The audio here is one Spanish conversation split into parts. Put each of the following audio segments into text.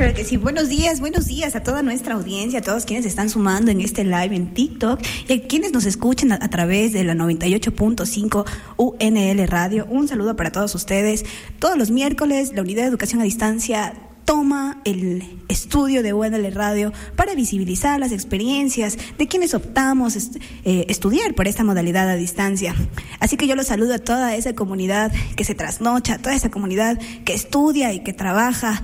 Claro que sí. Buenos días a toda nuestra audiencia, a todos quienes están sumando en este live en TikTok y a quienes nos escuchen a través de la 98.5 UNL Radio. Un saludo para todos ustedes. Todos los miércoles, la Unidad de Educación a Distancia toma el estudio de UNL Radio para visibilizar las experiencias de quienes optamos estudiar por esta modalidad a distancia. Así que yo los saludo a toda esa comunidad que se trasnocha, a toda esa comunidad que estudia y que trabaja.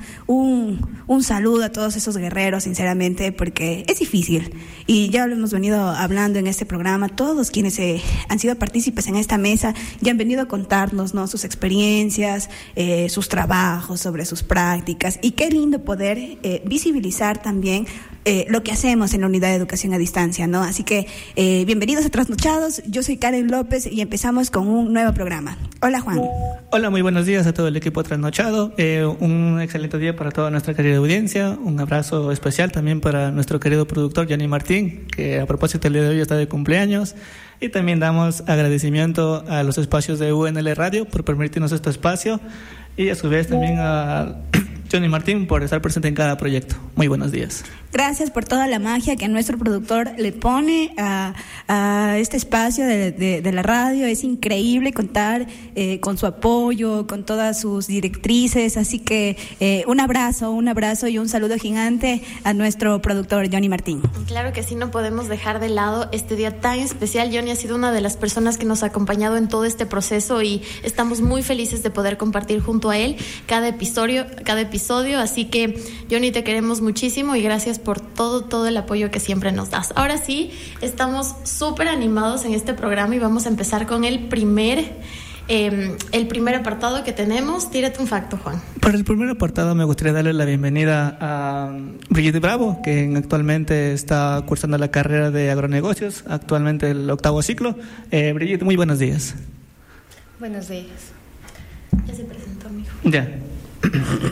Un saludo a todos esos guerreros, sinceramente, porque es difícil. Y ya lo hemos venido hablando en este programa. Todos quienes han sido partícipes en esta mesa ya han venido a contarnos, ¿no?, sus experiencias, sus trabajos, sobre sus prácticas. Y qué lindo poder visibilizar también lo que hacemos en la Unidad de Educación a Distancia, ¿no? Así que bienvenidos a Trasnochados. Yo soy Karen López y empezamos con un nuevo programa. Hola, Juan. Hola, muy buenos días a todo el equipo Trasnochado. Un excelente día para toda nuestra querida audiencia. Un abrazo especial también para nuestro querido productor Johnny Martín, que a propósito el día de hoy está de cumpleaños. Y también damos agradecimiento a los espacios de UNL Radio por permitirnos este espacio, y a su vez también a Johnny Martín por estar presente en cada proyecto. Muy buenos días. Gracias por toda la magia que nuestro productor le pone a este espacio de la radio. Es increíble contar con su apoyo, con todas sus directrices. Así que un abrazo y un saludo gigante a nuestro productor Johnny Martín. Claro que sí, no podemos dejar de lado este día tan especial. Johnny ha sido una de las personas que nos ha acompañado en todo este proceso y estamos muy felices de poder compartir junto a él cada episodio. Así que, Johnny, te queremos muchísimo y gracias por todo el apoyo que siempre nos das. Ahora sí, estamos súper animados en este programa y vamos a empezar con el primer apartado que tenemos. Tírate un facto, Juan. Para el primer apartado me gustaría darle la bienvenida a Brigitte Bravo, que actualmente está cursando la carrera de agronegocios, actualmente el 8º ciclo. Brigitte, muy buenos días. Buenos días. Ya se presentó, amigo. Ya.